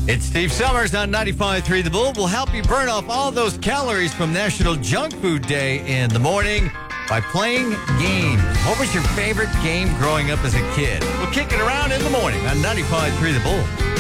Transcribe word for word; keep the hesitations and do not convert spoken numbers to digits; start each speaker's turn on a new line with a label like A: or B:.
A: It's Steve Summers on ninety-five point three The Bull. Will help you burn off all those calories from National Junk Food Day in the morning by playing games. What was your favorite game growing up as a kid? We'll kick it around in the morning on ninety-five point three The Bull.